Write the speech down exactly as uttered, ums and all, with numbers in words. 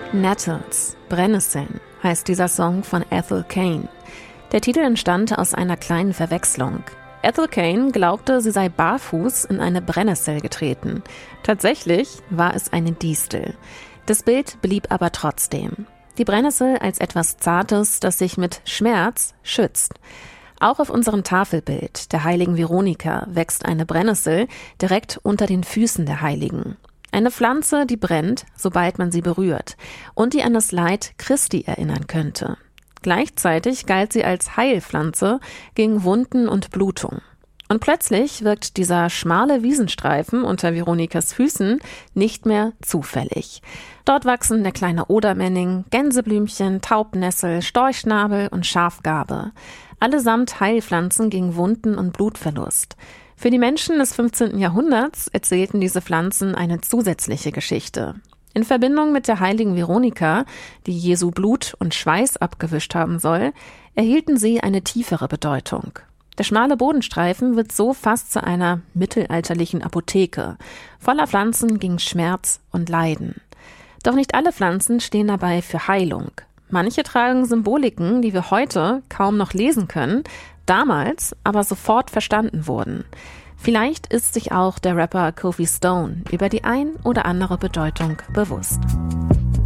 Nettles, Brennnesseln, heißt dieser Song von Ethel Cain. Der Titel entstand aus einer kleinen Verwechslung. Ethel Cain glaubte, sie sei barfuß in eine Brennnessel getreten. Tatsächlich war es eine Distel. Das Bild blieb aber trotzdem. Die Brennnessel als etwas Zartes, das sich mit Schmerz schützt. Auch auf unserem Tafelbild der heiligen Veronika wächst eine Brennnessel direkt unter den Füßen der Heiligen. Eine Pflanze, die brennt, sobald man sie berührt und die an das Leid Christi erinnern könnte. Gleichzeitig galt sie als Heilpflanze gegen Wunden und Blutung. Und plötzlich wirkt dieser schmale Wiesenstreifen unter Veronikas Füßen nicht mehr zufällig. Dort wachsen der kleine Odermenning, Gänseblümchen, Taubnessel, Storchschnabel und Schafgarbe. Allesamt Heilpflanzen gegen Wunden und Blutverlust. Für die Menschen des fünfzehnten Jahrhunderts erzählten diese Pflanzen eine zusätzliche Geschichte. In Verbindung mit der heiligen Veronika, die Jesu Blut und Schweiß abgewischt haben soll, erhielten sie eine tiefere Bedeutung. Der schmale Bodenstreifen wird so fast zu einer mittelalterlichen Apotheke, voller Pflanzen gegen Schmerz und Leiden. Doch nicht alle Pflanzen stehen dabei für Heilung. Manche tragen Symboliken, die wir heute kaum noch lesen können, damals aber sofort verstanden wurden. Vielleicht ist sich auch der Rapper Kofi Stone über die ein oder andere Bedeutung bewusst.